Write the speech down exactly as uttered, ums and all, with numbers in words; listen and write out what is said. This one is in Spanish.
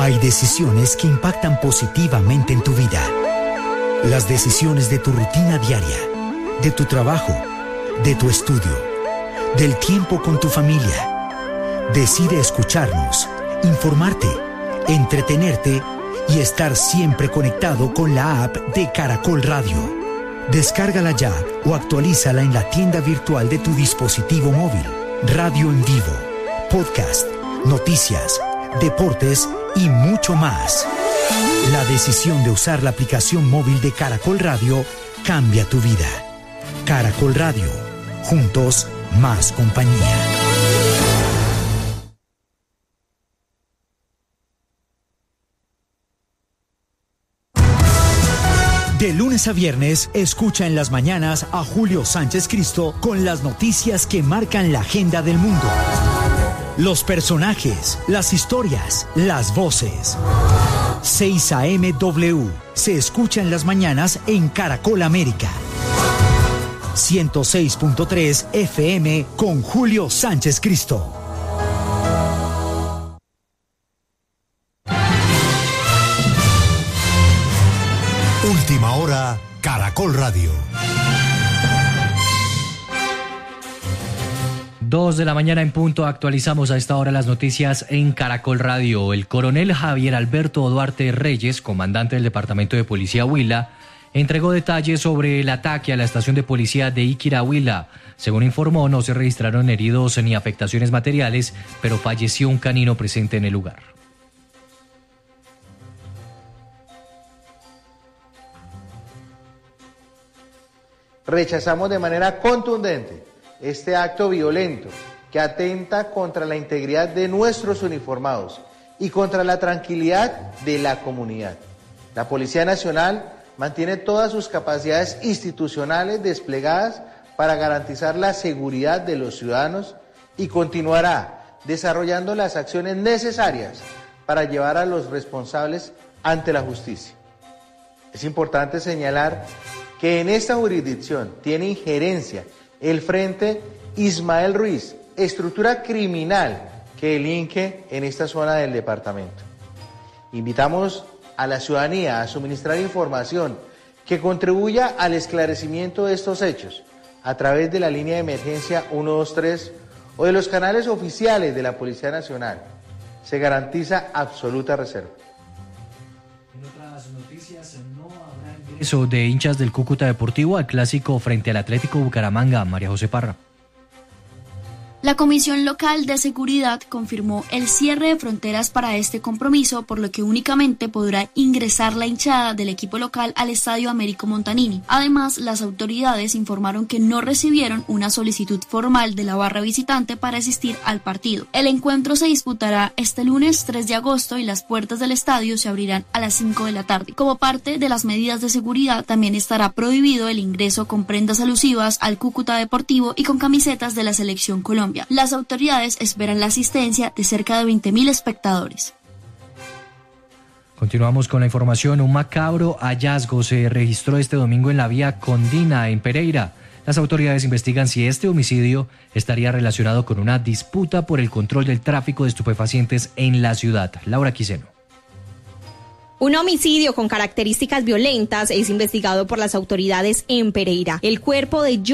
Hay decisiones que impactan positivamente en tu vida. Las decisiones de tu rutina diaria, de tu trabajo, de tu estudio, del tiempo con tu familia. Decide escucharnos, informarte, entretenerte y estar siempre conectado con la app de Caracol Radio. Descárgala ya o actualízala en la tienda virtual de tu dispositivo móvil. Radio en vivo, podcast, noticias, deportes y mucho más. La decisión de usar la aplicación móvil de Caracol Radio cambia tu vida. Caracol Radio, juntos más compañía. De lunes a viernes, escucha en las mañanas a Julio Sánchez Cristo con las noticias que marcan la agenda del mundo. Los personajes, las historias, las voces. seis A M W se escucha en las mañanas en Caracol América. ciento seis punto tres F M con Julio Sánchez Cristo. Última hora, Caracol Radio. Dos de la mañana en punto, actualizamos a esta hora las noticias en Caracol Radio. El coronel Javier Alberto Duarte Reyes, comandante del Departamento de Policía Huila, entregó detalles sobre el ataque a la estación de policía de Iquirá, Huila. Según informó, no se registraron heridos ni afectaciones materiales, pero falleció un canino presente en el lugar. Rechazamos de manera contundente este acto violento que atenta contra la integridad de nuestros uniformados y contra la tranquilidad de la comunidad. La Policía Nacional mantiene todas sus capacidades institucionales desplegadas para garantizar la seguridad de los ciudadanos y continuará desarrollando las acciones necesarias para llevar a los responsables ante la justicia. Es importante señalar que en esta jurisdicción tiene injerencia el Frente Ismael Ruiz, estructura criminal que delinque en esta zona del departamento. Invitamos a la ciudadanía a suministrar información que contribuya al esclarecimiento de estos hechos a través de la línea de emergencia ciento veintitrés o de los canales oficiales de la Policía Nacional. Se garantiza absoluta reserva. En otras noticias, no habrá ingreso de hinchas del Cúcuta Deportivo al clásico frente al Atlético Bucaramanga. María José Parra. La Comisión Local de Seguridad confirmó el cierre de fronteras para este compromiso, por lo que únicamente podrá ingresar la hinchada del equipo local al Estadio Américo Montanini. Además, las autoridades informaron que no recibieron una solicitud formal de la barra visitante para asistir al partido. El encuentro se disputará este lunes tres de agosto y las puertas del estadio se abrirán a las cinco de la tarde. Como parte de las medidas de seguridad, también estará prohibido el ingreso con prendas alusivas al Cúcuta Deportivo y con camisetas de la Selección Colombia. Las autoridades esperan la asistencia de cerca de veinte mil espectadores. Continuamos con la información. Un macabro hallazgo se registró este domingo en la vía Condina, en Pereira. Las autoridades investigan si este homicidio estaría relacionado con una disputa por el control del tráfico de estupefacientes en la ciudad. Laura Quiseno. Un homicidio con características violentas es investigado por las autoridades en Pereira. El cuerpo de